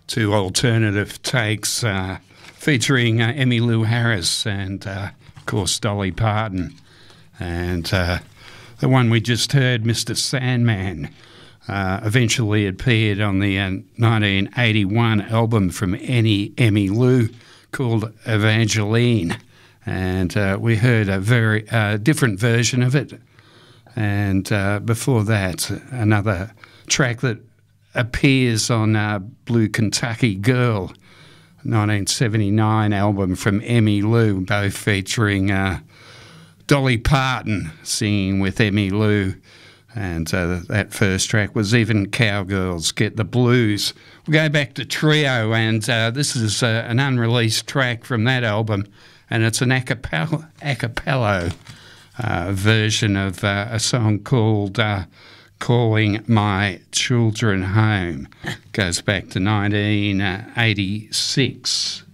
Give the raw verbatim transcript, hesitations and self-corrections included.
two alternative takes uh, featuring uh, Emmylou Harris and, uh, of course, Dolly Parton. And uh, the one we just heard, Mister Sandman, uh, eventually appeared on the uh, nineteen eighty-one album from Annie Emmylou called Evangeline. And uh, we heard a very uh, different version of it. And uh, before that, another track that appears on uh, Blue Kentucky Girl, nineteen seventy-nine album from Emmylou, both featuring uh, Dolly Parton singing with Emmylou. And uh, that first track was Even Cowgirls Get the Blues. We go back to Trio, and uh, this is uh, an unreleased track from that album, and it's an a cappella, a cappella uh, version of uh, a song called uh, Calling My Children Home. Goes back to nineteen eighty-six.